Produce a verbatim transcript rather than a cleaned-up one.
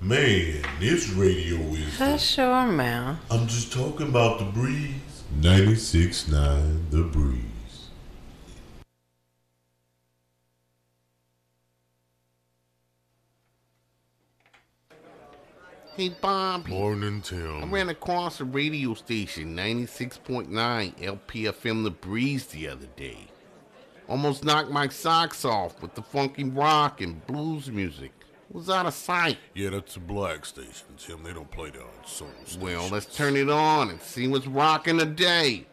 Man, this radio is the... Hush your mouth. I'm just talking about the breeze. ninety-six point nine The Breeze. Hey, Bob. Morning, I Tim. ran across a radio station, ninety-six point nine L P F M The Breeze, the other day. Almost knocked my socks off with the funky rock and blues music. It was out of sight. Yeah, that's a black station, Tim. They don't play that on soul stations. Well, let's turn it on and see what's rocking today.